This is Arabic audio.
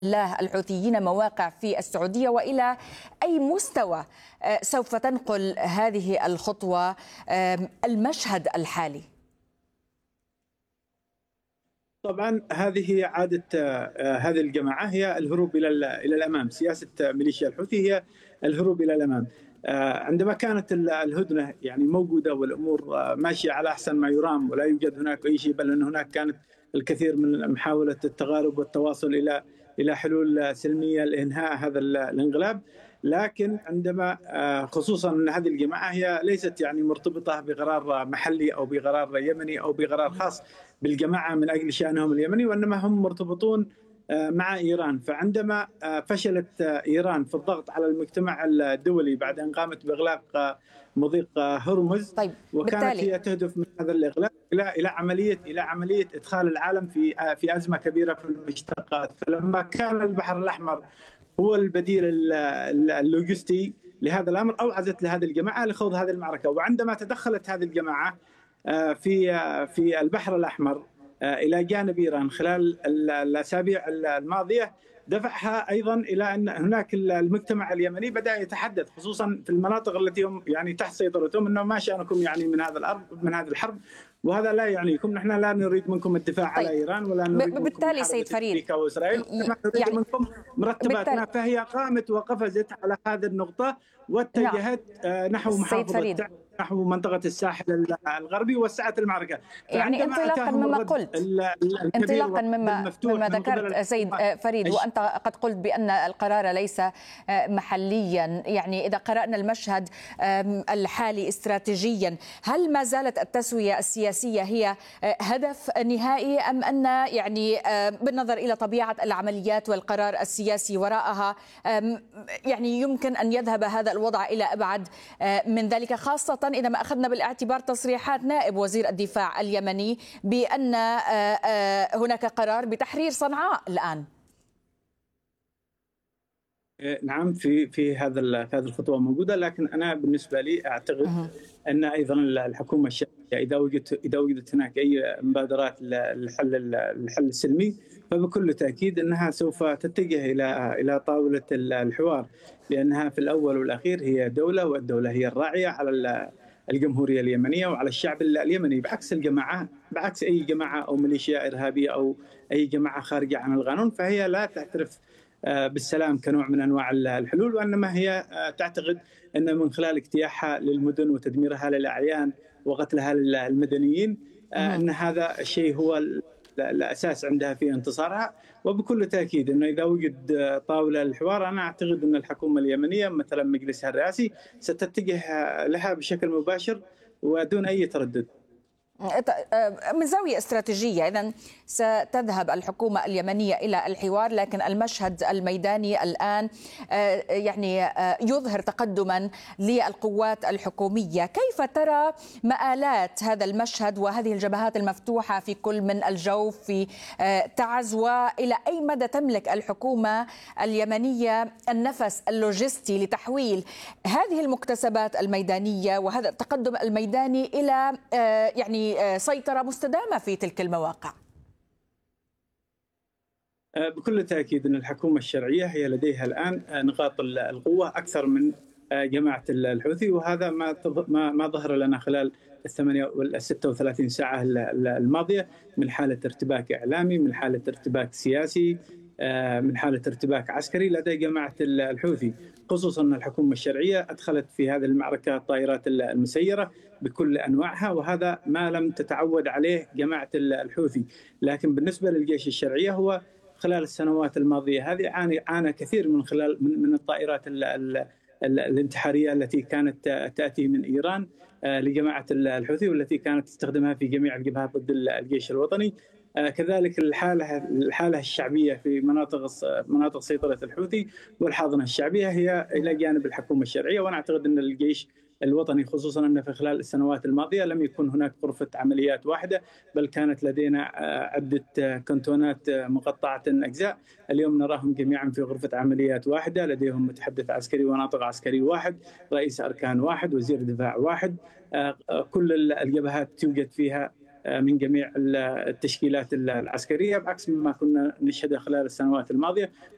الله الحوثيين مواقع في السعودية، وإلى أي مستوى سوف تنقل هذه الخطوة المشهد الحالي؟ طبعا هذه عادة هذه الجماعة، هي الهروب إلى الأمام. سياسة ميليشيا الحوثي هي الهروب إلى الأمام. عندما كانت الهدنة يعني موجودة والأمور ماشية على أحسن ما يرام ولا يوجد هناك أي شيء، بل أن هناك كانت الكثير من محاولة التقارب والتواصل إلى حلول سلمية لإنهاء هذا الانقلاب. لكن عندما خصوصا أن هذه الجماعة هي ليست يعني مرتبطة بقرار محلي أو بقرار يمني أو بقرار خاص بالجماعة من أجل شأنهم اليمني، وإنما هم مرتبطون مع إيران. فعندما فشلت إيران في الضغط على المجتمع الدولي بعد أن قامت بإغلاق مضيق هرمز، طيب وكانت هي تهدف من هذا الإغلاق إلى عملية إدخال العالم في أزمة كبيرة في المشتقات. فلما كان البحر الأحمر هو البديل اللوجستي لهذا الأمر، أوعزت لهذه الجماعة لخوض هذه المعركة. وعندما تدخلت هذه الجماعة في البحر الأحمر إلى جانب إيران خلال الأسابيع الماضية، دفعها أيضا إلى أن هناك المجتمع اليمني بدأ يتحدث، خصوصا في المناطق التي هم يعني تحت سيطرتهم، أنه ما شأنكم يعني من هذه الحرب، وهذا لا يعنيكم. نحن لا نريد منكم الدفاع على إيران، ولا نريد بالتالي منكم سيد فريد أمريكا وإسرائيل، نريد يعني منكم مرتباتنا. فهي قامت وقفزت على هذه النقطة واتجهت نحو محافظة، نحو منطقة الساحل الغربي، وسعت المعركة. يعني انطلاقا مما ذكرت سيد فريد، وأنت قد قلت بأن القرار ليس محليا، يعني إذا قرأنا المشهد الحالي استراتيجيا، هل ما زالت التسوية السياسية هي هدف نهائي، أم أن يعني بالنظر إلى طبيعة العمليات والقرار السياسي وراءها يعني يمكن أن يذهب هذا الوضع إلى أبعد من ذلك، خاصة إذا ما أخذنا بالاعتبار تصريحات نائب وزير الدفاع اليمني بأن هناك قرار بتحرير صنعاء الآن؟ نعم، في هذه الخطوة موجودة، لكن أنا بالنسبة لي أعتقد أن أيضا الحكومة الشرعية إذا وجدت هناك أي مبادرات للحل السلمي، فبكل تأكيد أنها سوف تتجه إلى طاولة الحوار، لأنها في الأول والأخير هي دولة، والدولة هي الراعية على الجمهورية اليمنية وعلى الشعب اليمني، بعكس أي جماعة أو ميليشيا إرهابية أو أي جماعة خارجة عن القانون. فهي لا تعترف بالسلام كنوع من أنواع الحلول، وإنما هي تعتقد أن من خلال اجتياحها للمدن وتدميرها للأعيان وقتلها للمدنيين، أن هذا الشيء هو الأساس عندها في انتصارها. وبكل تأكيد أنه إذا وجد طاولة الحوار، أنا أعتقد أن الحكومة اليمنية مثلا مجلسها الرئاسي ستتجه لها بشكل مباشر ودون أي تردد. من زاوية استراتيجية إذن ستذهب الحكومة اليمنية إلى الحوار، لكن المشهد الميداني الآن يعني يظهر تقدما للقوات الحكومية. كيف ترى مآلات هذا المشهد وهذه الجبهات المفتوحة في كل من الجوف في تعز، وإلى أي مدى تملك الحكومة اليمنية النفس اللوجستي لتحويل هذه المكتسبات الميدانية وهذا التقدم الميداني إلى يعني سيطرة مستدامة في تلك المواقع؟ بكل تأكيد أن الحكومة الشرعية هي لديها الآن نقاط القوة أكثر من جماعة الحوثي، وهذا ما ظهر لنا خلال 36 ساعة الماضية، من حالة ارتباك إعلامي، من حالة ارتباك سياسي، من حالة ارتباك عسكري لدى جماعة الحوثي. خصوصا أن الحكومة الشرعية أدخلت في هذه المعركة الطائرات المسيرة بكل أنواعها، وهذا ما لم تتعود عليه جماعة الحوثي. لكن بالنسبة للجيش الشرعية، هو خلال السنوات الماضية هذه عانى كثير من الطائرات الانتحارية التي كانت تأتي من إيران لجماعة الحوثي، والتي كانت تستخدمها في جميع الجبهات ضد الجيش الوطني. كذلك الحالة الشعبية في مناطق سيطرة الحوثي والحاضنة الشعبية هي إلى جانب الحكومة الشرعية. وأنا أعتقد أن الجيش الوطني، خصوصا أن في خلال السنوات الماضية لم يكن هناك غرفة عمليات واحدة، بل كانت لدينا عدة كنتونات مقطعة أجزاء. اليوم نراهم جميعا في غرفة عمليات واحدة، لديهم متحدث عسكري وناطق عسكري واحد، رئيس أركان واحد، وزير دفاع واحد. كل الجبهات توجد فيها من جميع التشكيلات العسكرية، بعكس ما كنا نشهده خلال السنوات الماضية.